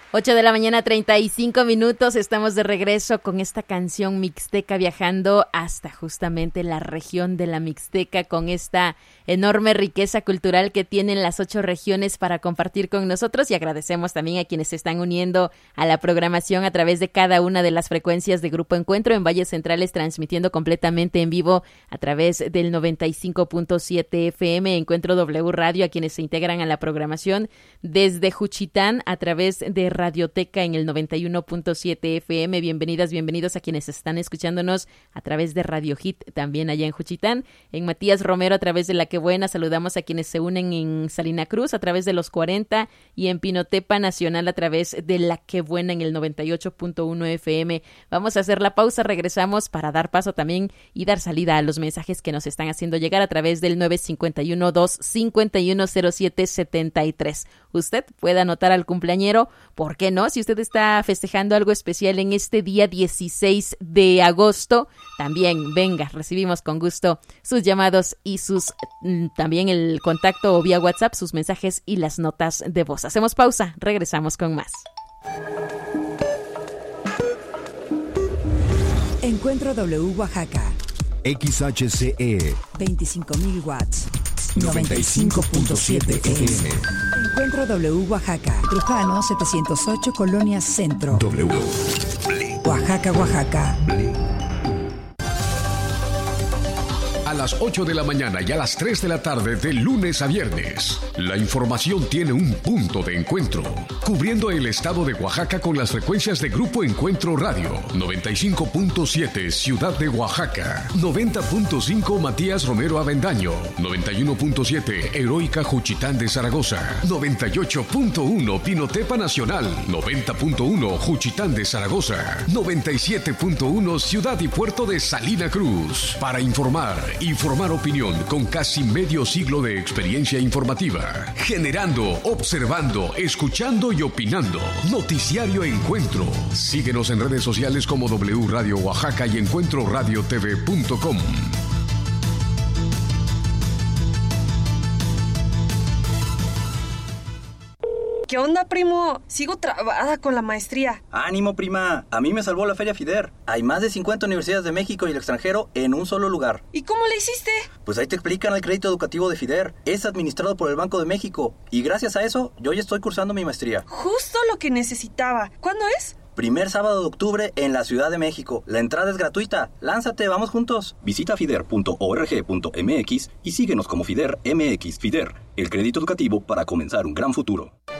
8 de la mañana, 35 minutos. Estamos de regreso con esta canción mixteca, viajando hasta justamente la región de la Mixteca, con esta enorme riqueza cultural que tienen las 8 regiones para compartir con nosotros. Y agradecemos también a quienes se están uniendo a la programación a través de cada una de las frecuencias de Grupo Encuentro. En Valles Centrales, transmitiendo completamente en vivo a través del 95.7 FM, Encuentro W Radio, a quienes se integran a la programación desde Juchitán a través de Radioteca en el 91.7 FM. Bienvenidas, bienvenidos a quienes están escuchándonos a través de Radio Hit, también allá en Juchitán. En Matías Romero a través de La Que Buena. Saludamos a quienes se unen en Salina Cruz a través de los 40 y en Pinotepa Nacional a través de La Que Buena en el 98.1 FM. Vamos a hacer la pausa, regresamos para dar paso también y dar salida a los mensajes que nos están haciendo llegar a través del 951-251-0773. Usted puede anotar al cumpleañero, ¿por qué no? Si usted está festejando algo especial en este día 16 de agosto, también venga, recibimos con gusto sus llamados y sus también el contacto vía WhatsApp, sus mensajes y las notas de voz. Hacemos pausa, regresamos con más. Encuentro W Oaxaca. XHCE 25.000 watts. 95.7 FM. Encuentro W Oaxaca. Trujano 708, Colonia Centro. W. Oaxaca, Oaxaca. A las 8 de la mañana y a las 3 de la tarde de lunes a viernes, la información tiene un punto de encuentro, cubriendo el estado de Oaxaca con las frecuencias de Grupo Encuentro Radio, 95.7 Ciudad de Oaxaca, 90.5 Matías Romero Avendaño, 91.7 Heroica Juchitán de Zaragoza, 98.1 Pinotepa Nacional, 90.1 Juchitán de Zaragoza, 97.1 Ciudad y Puerto de Salina Cruz. Para informar y formar opinión con casi medio siglo de experiencia informativa, generando, observando, escuchando y opinando. Noticiario Encuentro. Síguenos en redes sociales como W Radio Oaxaca y encuentroradiotv.com. ¿Qué onda, primo? Sigo trabada con la maestría. ¡Ánimo, prima! A mí me salvó la Feria FIDER. Hay más de 50 universidades de México y el extranjero en un solo lugar. ¿Y cómo le hiciste? Pues ahí te explican el crédito educativo de FIDER. Es administrado por el Banco de México. Y gracias a eso, yo ya estoy cursando mi maestría. Justo lo que necesitaba. ¿Cuándo es? Primer sábado de octubre en la Ciudad de México. La entrada es gratuita. ¡Lánzate, vamos juntos! Visita fider.org.mx y síguenos como FIDER MX. FIDER, el crédito educativo para comenzar un gran futuro.